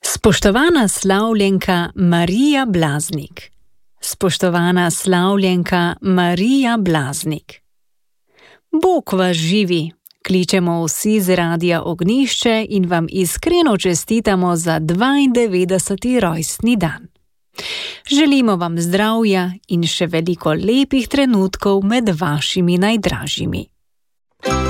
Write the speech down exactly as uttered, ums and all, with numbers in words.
Spoštovana slavljenka Marija Blaznik. Spoštovana slavljenka Marija Blaznik. Bog vas živi, kličemo vsi z Radia Ognjišče in vam iskreno čestitamo za dvaindevetdeseti rojstni dan. Želimo vam zdravja in še veliko lepih trenutkov med vašimi najdražjimi.